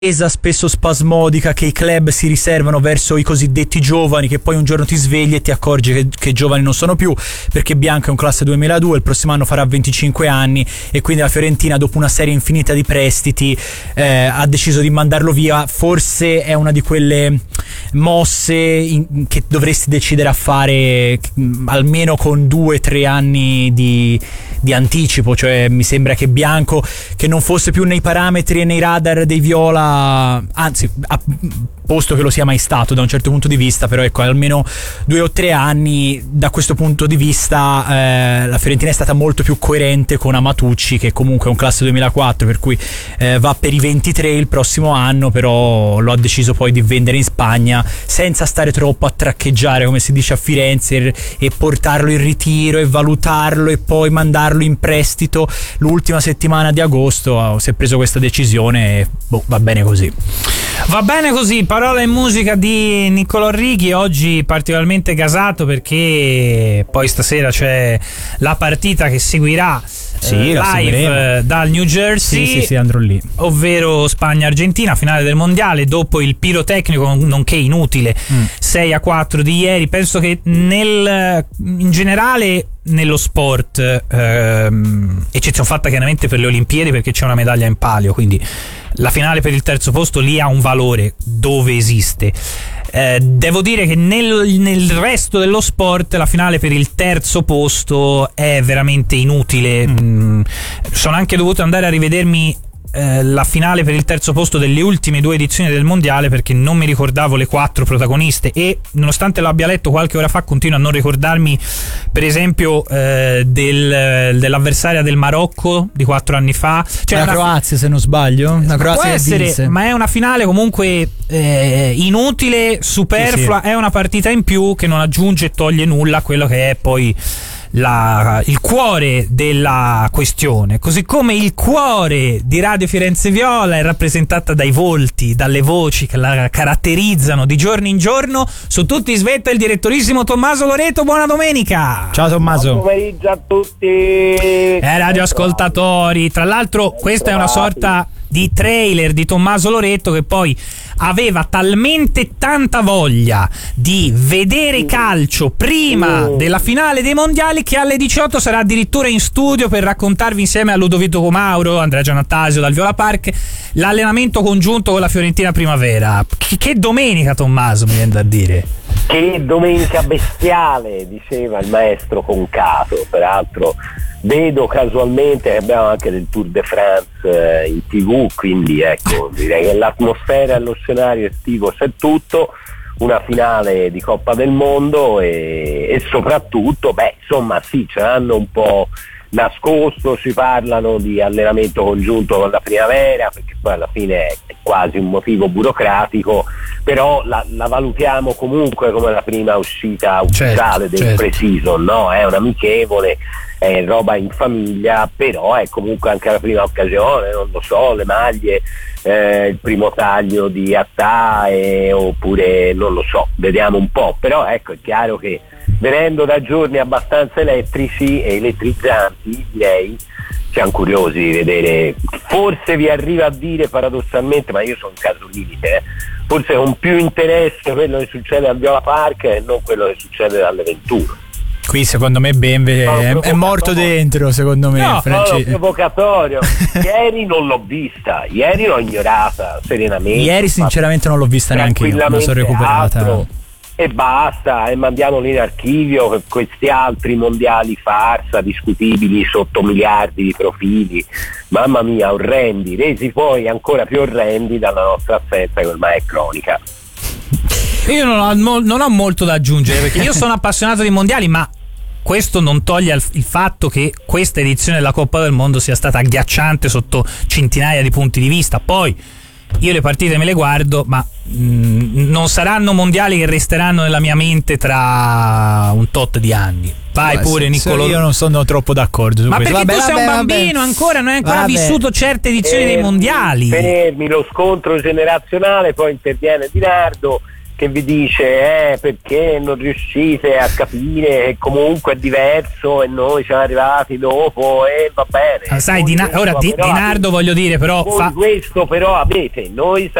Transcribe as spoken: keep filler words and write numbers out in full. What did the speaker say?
spesso spasmodica che i club si riservano verso i cosiddetti giovani, che poi un giorno ti svegli e ti accorgi che, che giovani non sono più, perché Bianco è un classe duemiladue, il prossimo anno farà venticinque anni e quindi la Fiorentina, dopo una serie infinita di prestiti, eh, ha deciso di mandarlo via. Forse è una di quelle mosse in, che dovresti decidere a fare mh, almeno con due o tre anni di, di anticipo, cioè mi sembra che Bianco, che non fosse più nei parametri e nei radar dei viola, anzi, a posto che lo sia mai stato da un certo punto di vista, però ecco, almeno due o tre anni da questo punto di vista eh, la Fiorentina è stata molto più coerente con Amatucci, che comunque è un classe duemilaquattro, per cui eh, va per i ventitré il prossimo anno, però lo ha deciso poi di vendere in Spagna senza stare troppo a traccheggiare, come si dice a Firenze, e, e portarlo in ritiro e valutarlo e poi mandarlo in prestito. L'ultima settimana di agosto si è preso questa decisione e boh, va bene così. Va bene così. Parola e musica di Niccolò Righi, oggi particolarmente gasato perché poi stasera c'è la partita che seguirà sì, eh, live eh, dal New Jersey, sì, sì, sì, andrò lì, ovvero Spagna-Argentina, finale del mondiale, dopo il pirotecnico nonché inutile mm. sei a quattro di ieri. Penso che nel in generale nello sport, ehm, eccezione fatta chiaramente per le Olimpiadi, perché c'è una medaglia in palio, quindi la finale per il terzo posto lì ha un valore dove esiste. Eh, devo dire che nel, nel resto dello sport la finale per il terzo posto è veramente inutile. Mm. Mm, sono anche dovuto andare a rivedermi eh, la finale per il terzo posto delle ultime due edizioni del mondiale, perché non mi ricordavo le quattro protagoniste e nonostante l'abbia letto qualche ora fa continuo a non ricordarmi per esempio eh, del, dell'avversaria del Marocco di quattro anni fa, cioè la Croazia fi- se non sbaglio la Croazia può essere, vinse. Ma è una finale comunque eh, inutile, superflua, sì, sì. È una partita in più che non aggiunge e toglie nulla a quello che è poi La, il cuore della questione, così come il cuore di Radio Firenze Viola è rappresentata dai volti, dalle voci che la caratterizzano di giorno in giorno. Su tutti svetta il direttorissimo Tommaso Loreto. Buona domenica. Ciao Tommaso. Buon pomeriggio a tutti. Eh, radioascoltatori, tra l'altro questa è una sorta di trailer di Tommaso Loreto, che poi aveva talmente tanta voglia di vedere calcio prima della finale dei mondiali che alle diciotto sarà addirittura in studio per raccontarvi insieme a Ludovico Mauro, Andrea Giannattasio dal Viola Park, l'allenamento congiunto con la Fiorentina Primavera. Che, che domenica, Tommaso, mi viene da dire. Che domenica bestiale, diceva il maestro Concato. Peraltro vedo casualmente che abbiamo anche del Tour de France eh, in tv, quindi ecco, direi che l'atmosfera e lo scenario estivo c'è tutto, una finale di Coppa del Mondo e, e soprattutto, beh, insomma sì, ce l'hanno un po' nascosto, ci parlano di allenamento congiunto con la Primavera, perché poi alla fine è quasi un motivo burocratico, però la, la valutiamo comunque come la prima uscita ufficiale, certo, del certo. pre-season, no? È un amichevole, è roba in famiglia, però è comunque anche la prima occasione, non lo so, le maglie, eh, il primo taglio di Attà, eh, oppure non lo so, vediamo un po', però ecco, è chiaro che venendo da giorni abbastanza elettrici e elettrizzanti, direi, siamo curiosi di vedere, forse vi arriva a dire paradossalmente, ma io sono un caso limite, eh, forse con più interesse quello che succede al Viola Park e non quello che succede alle ventuno. Qui secondo me Benve è, è morto dentro, secondo me. No, Franci... no, provocatorio. Ieri non l'ho vista, ieri l'ho ignorata serenamente. Ieri sinceramente non l'ho vista neanche io, non sono recuperata. Altro, e basta, e mandiamoli in archivio per questi altri mondiali farsa, discutibili sotto miliardi di profili, mamma mia, orrendi, resi poi ancora più orrendi dalla nostra assenza che ormai è cronica. Io non ho, non ho molto da aggiungere, perché io sono appassionato di mondiali, ma questo non toglie il fatto che questa edizione della Coppa del Mondo sia stata agghiacciante sotto centinaia di punti di vista. Poi io le partite me le guardo, ma mh, non saranno mondiali che resteranno nella mia mente tra un tot di anni. Vai Beh, pure, Niccolò. Io non sono troppo d'accordo su ma questo. perché vabbè, tu sei vabbè, un bambino vabbè. ancora, non hai ancora vabbè. vissuto certe edizioni eh, dei mondiali. Fermi lo scontro generazionale, poi interviene Di Nardo che vi dice eh, perché non riuscite a capire che comunque è diverso e noi siamo arrivati dopo e va bene. Ah, sai, Dina- ora Di- però, Dinardo voglio dire però voi fa... questo però avete, noi